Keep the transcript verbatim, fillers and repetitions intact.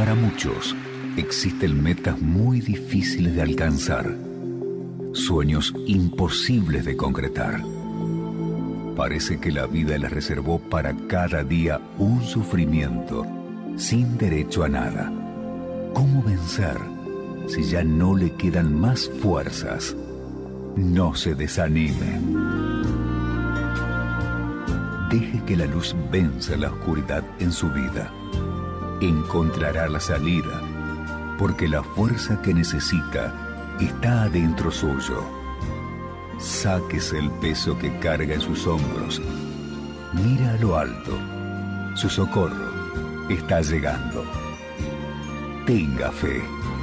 Para muchos, existen metas muy difíciles de alcanzar, sueños imposibles de concretar. Parece que la vida les reservó para cada día un sufrimiento sin derecho a nada. ¿Cómo vencer si ya no le quedan más fuerzas? No se desanime. Deje que la luz venza la oscuridad en su vida. Encontrará la salida, porque la fuerza que necesita está adentro suyo. Sáquese el peso que carga en sus hombros. Mira a lo alto. Su socorro está llegando. Tenga fe.